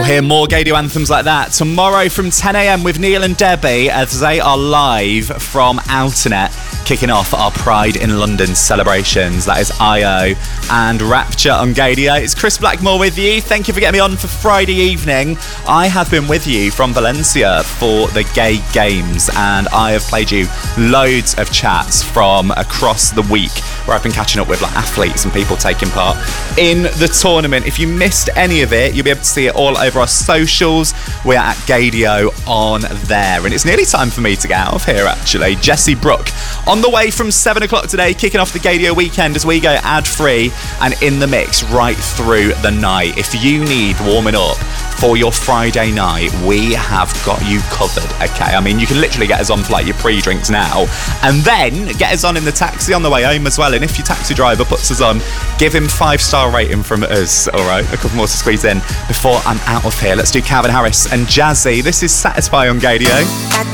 hear more Gaydio anthems like that tomorrow from 10 a.m. with Neil and Debbie as they are live from Outernet, kicking off our Pride in London celebrations. That is IO and Rapture on Gaydio. It's Chris Blackmore with you. Thank you for getting me on for Friday evening. I have been with you from Valencia for the Gay Games, and I have played you loads of chats from across the week where I've been catching up with like athletes and people taking part in the tournament. If you missed any of it, you'll be able to see it all over our socials. We are at Gaydio on there, and it's nearly time for me to get out of here actually. Jessie Brooke on the way from 7 o'clock today, kicking off the Gaydio weekend as we go ad-free and in the mix right through the night. If you need warming up for your Friday night, we have got you covered, okay? I mean, you can literally get us on for like your pre-drinks now and then get us on in the taxi on the way home as well. And if your taxi driver puts us on, give him 5-star rating from us, all right? A couple more to squeeze in before I'm out of here. Let's do Calvin Harris and Jazzy. This is Satisfy on Gaydio.